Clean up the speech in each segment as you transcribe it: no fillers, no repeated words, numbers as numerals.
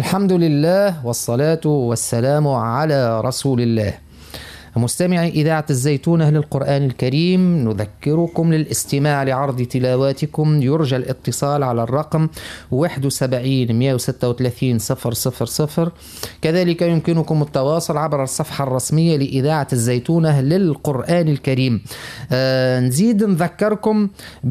الحمد لله والصلاة والسلام على رسول الله. مستمعي إذاعة الزيتونة للقرآن الكريم، نذكركم للاستماع لعرض تلاواتكم. يرجى الاتصال على الرقم 71 136 000. كذلك يمكنكم التواصل عبر الصفحة الرسمية لإذاعة الزيتونة للقرآن الكريم. نزيد نذكركم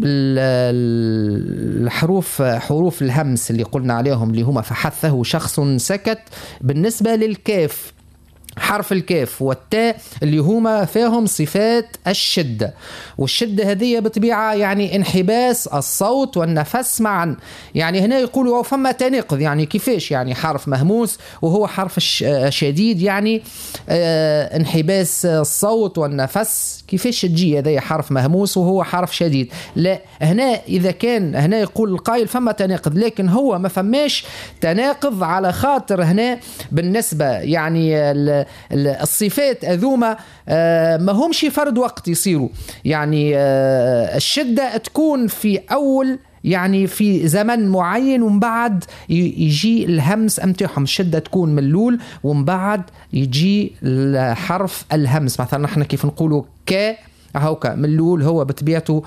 بالحروف، حروف الهمس اللي قلنا عليهم، اللي هما فحثه شخص سكت. بالنسبة للكاف، حرف الكاف والتاء اللي هما فيهم صفات الشدة، والشدة هذه بطبيعة يعني انحباس الصوت والنفس معا. يعني هنا يقولوا فما تناقض، يعني كيفاش يعني حرف مهموس وهو حرف شديد، يعني انحباس الصوت والنفس كيفاش تجي هذا حرف مهموس وهو حرف شديد؟ لا، هنا إذا كان هنا يقول القائل فما تناقض، لكن هو ما فماش تناقض، على خاطر هنا بالنسبة يعني الصفات أذوما ما همش فرد وقت يصيروا. يعني الشدة تكون في أول، يعني في زمن معين، ومن بعد يجي الهمس امتاعهم. الشدة تكون من الأول ومن بعد يجي الحرف الهمس. مثلا نحن كيف نقولوا ك هوكا من الأول، هو بطبيعته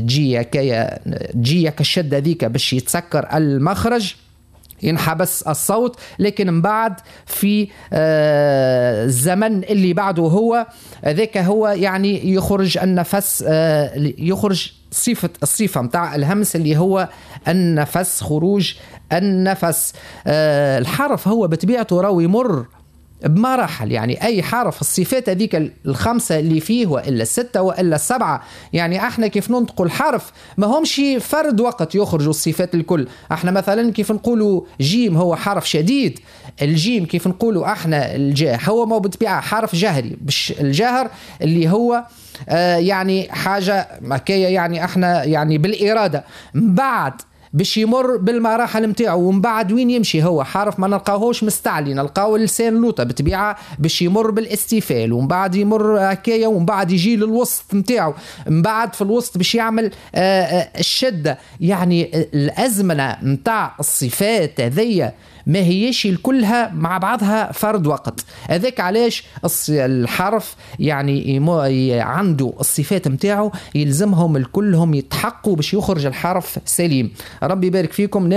جي كالشدة ذيك باش يتسكر المخرج، ينحبس الصوت، لكن من بعد في الزمن اللي بعده هو ذاك هو يعني يخرج النفس، يخرج الصفة متاع الهمس اللي هو النفس، خروج النفس. الحرف هو بطبيعته راو يمر بمراحل، يعني أي حرف الصفات هذيك الخمسة اللي فيه وإلا الستة وإلا السبعة، يعني احنا كيف ننطق الحرف ما همش فرد وقت يخرجوا الصفات الكل. احنا مثلا كيف نقولوا جيم هو حرف شديد، الجيم كيف نقولوا احنا الجاه هو ما بطبيعة حرف جهري، بش الجهر اللي هو يعني حاجة مكاية، يعني احنا يعني بالإرادة. بعد باش يمر بالمراحل متاعه، ومن بعد وين يمشي هو حرف ما نلقاوهوش مستعلي، نلقاو لسان لوطة بطبيعة باش يمر بالاستفال، ومن بعد يمر هكايا، ومن بعد يجي للوسط متاعه، من بعد في الوسط باش يعمل الشدة. يعني الأزمنة متاع الصفات هذية ما هيش كلها مع بعضها فرد وقت. هذاك علاش الحرف يعني عنده الصفات متاعه يلزمهم الكلهم يتحققوا باش يخرج الحرف سليم. ربي يبارك فيكم.